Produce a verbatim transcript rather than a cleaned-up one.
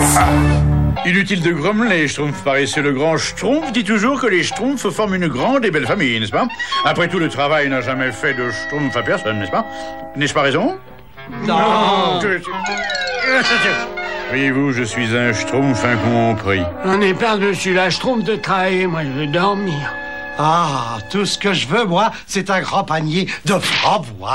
Ah. Inutile de grommeler, Schtroumpf paresseux. Le grand Schtroumpf dit toujours que les Schtroumpfs forment une grande et belle famille, n'est-ce pas? Après tout, le travail n'a jamais fait de Schtroumpf à personne, n'est-ce pas? N'ai-je pas raison? Non. Voyez-vous, je suis un Schtroumpf incompris. On est par-dessus la Schtroumpf de travailler, moi je veux dormir. Ah, tout ce que je veux, moi, c'est un grand panier de framboises.